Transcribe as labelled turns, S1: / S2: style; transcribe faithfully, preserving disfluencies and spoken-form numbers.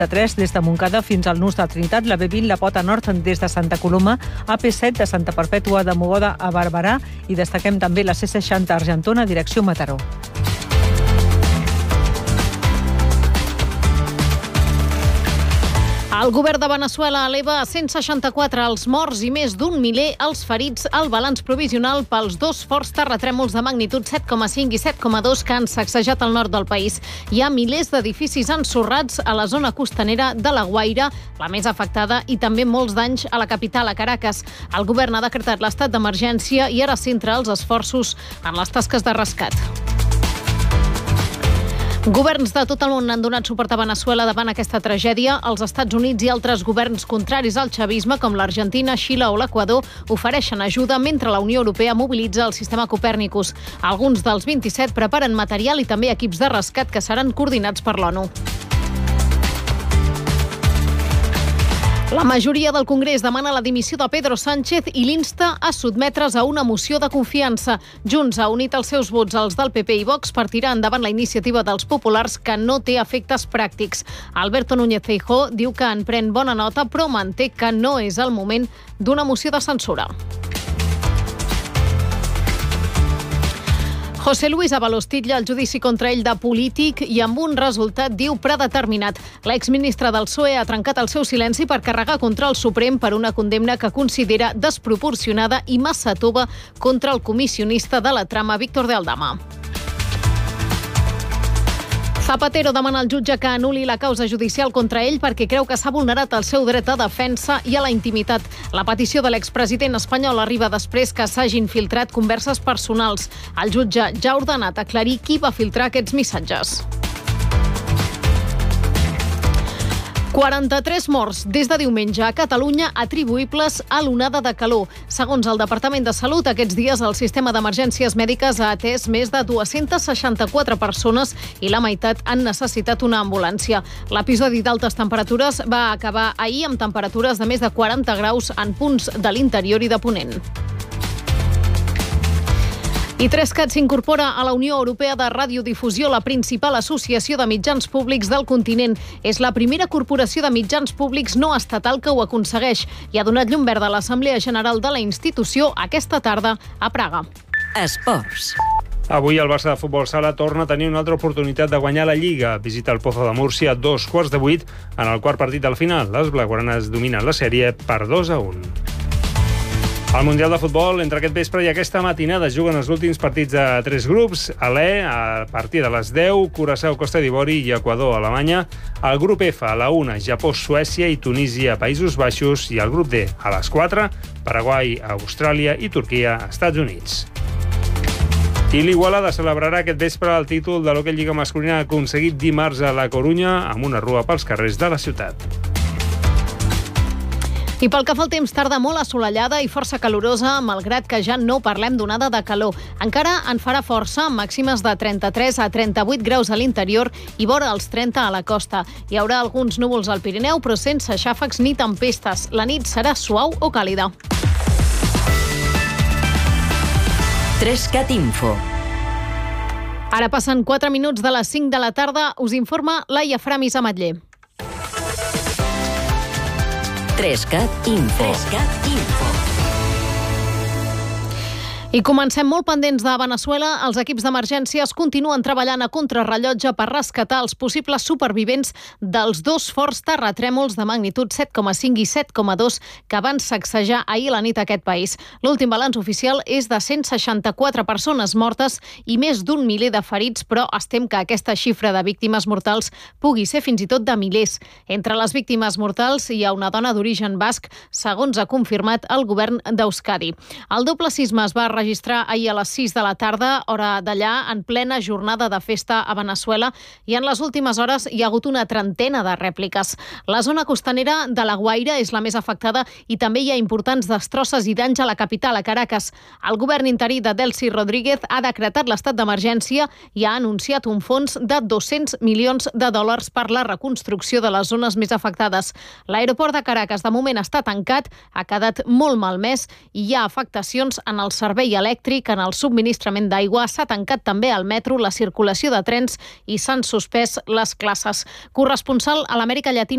S1: tres des de Montcada fins al Nus de Trinitat, la B vint, la Pota Nord des de Santa Coloma, A P set de Santa Perpètua de Mogoda a Barberà i destaquem també la C seixanta Argentona, direcció Mataró.
S2: El govern de Veneçuela eleva a cent seixanta-quatre els morts i més d'un miler els ferits al balanç provisional pels dos forts terratrèmols de magnitud set coma cinc i set coma dos que han sacsejat el nord del país. Hi ha milers d'edificis ensorrats a la zona costanera de La Guaira, la més afectada, i també molts danys a la capital, a Caracas. El govern ha decretat l'estat d'emergència i ara centra els esforços en les tasques de rescat. Governs de tot el món han donat suport a Veneçuela davant aquesta tragèdia. Els Estats Units i altres governs contraris al chavisme, com l'Argentina, Xile o l'Equador, ofereixen ajuda mentre la Unió Europea mobilitza el sistema Copèrnicus. Alguns dels vint-i-set preparen material i també equips de rescat que seran coordinats per l'ONU. La majoria del Congrés demana la dimissió de Pedro Sánchez i l'insta a sotmetre's a una moció de confiança. Junts ha unit els seus vots als del P P i Vox per tirar endavant la iniciativa dels populars que no té efectes pràctics. Alberto Núñez Feijóo diu que en pren bona nota, però manté que no és el moment d'una moció de censura. José Luis Ábalos titlla el judici contra ell de polític i amb un resultat, diu, predeterminat. L'exministre del P S O E ha trencat el seu silenci per carregar contra el Suprem per una condemna que considera desproporcionada i massa tova contra el comissionista de la trama, Víctor de Aldama. Zapatero demana al jutge que anul·li la causa judicial contra ell perquè creu que s'ha vulnerat el seu dret a defensa i a la intimitat. La petició de l'expresident espanyol arriba després que s'hagin filtrat converses personals. El jutge ja ha ordenat aclarir qui va filtrar aquests missatges. quaranta-tres morts des de diumenge a Catalunya atribuïbles a l'onada de calor. Segons el Departament de Salut, aquests dies el sistema d'emergències mèdiques ha atès més de dues-centes seixanta-quatre persones i la meitat han necessitat una ambulància. L'episodi d'altes temperatures va acabar ahir amb temperatures de més de quaranta graus en punts de l'interior i de Ponent. I Trescat s'incorpora a la Unió Europea de Radiodifusió, la principal associació de mitjans públics del continent. És la primera corporació de mitjans públics no estatal que ho aconsegueix i ha donat llum verda a l'Assemblea General de la institució aquesta tarda a Praga.
S3: Esports.
S4: Avui el Barça de Futbol Sala torna a tenir una altra oportunitat de guanyar la Lliga. Visita el Pozo de Múrcia a dos quarts de vuit en el quart partit del final. Les blaugranes dominen la sèrie per dos a un. Al Mundial de Futbol, entre aquest vespre i aquesta matinada, es juguen els últims partits de tres grups. A l'E, a partir de les deu, Curaçao, Costa d'Ivori i Equador, Alemanya. Al grup F, a la una, Japó, Suècia i Tunísia, Països Baixos. I al grup D, a les quatre, Paraguai, Austràlia i Turquia, Estats Units. I l'Igualada celebrarà aquest vespre el títol de l'Hockey Lliga masculina aconseguit dimarts a la Corunya amb una rua pels carrers de la ciutat.
S2: I pel que fa al temps, tarda molt assolellada i força calorosa, malgrat que ja no parlem d'onada de calor. Encara en farà força, amb màximes de trenta-tres a trenta-vuit graus a l'interior i vora els trenta a la costa. Hi haurà alguns núvols al Pirineu, però sense xàfecs ni tempestes. La nit serà suau o càlida.
S3: Trescat Info.
S2: Ara passen quatre minuts de les cinc de la tarda. Us informa Laia Framis Ametller.
S3: Trescat Info. Trescat Info.
S2: I comencem molt pendents de Veneçuela. Els equips d'emergències continuen treballant a contrarrellotge per rescatar els possibles supervivents dels dos forts terratrèmols de magnitud set coma cinc i set coma dos que van sacsejar ahir a la nit a aquest país. L'últim balanç oficial és de cent seixanta-quatre persones mortes i més d'un miler de ferits, però es tem que aquesta xifra de víctimes mortals pugui ser fins i tot de milers. Entre les víctimes mortals hi ha una dona d'origen basc, segons ha confirmat el govern d'Euskadi. El doble sisme es va registrar ahir a les sis de la tarda, hora d'allà, en plena jornada de festa a Veneçuela, i en les últimes hores hi ha hagut una trentena de rèpliques. La zona costanera de La Guaira és la més afectada i també hi ha importants destrosses i danys a la capital, a Caracas. El govern interí de Delcy Rodríguez ha decretat l'estat d'emergència i ha anunciat un fons de dos-cents milions de dòlars per la reconstrucció de les zones més afectades. L'aeroport de Caracas de moment està tancat, ha quedat molt malmès i hi ha afectacions en el servei i elèctric en el subministrament d'aigua. S'ha tancat també el metro, la circulació de trens i s'han suspès les classes. Corresponsal a l'Amèrica Llatina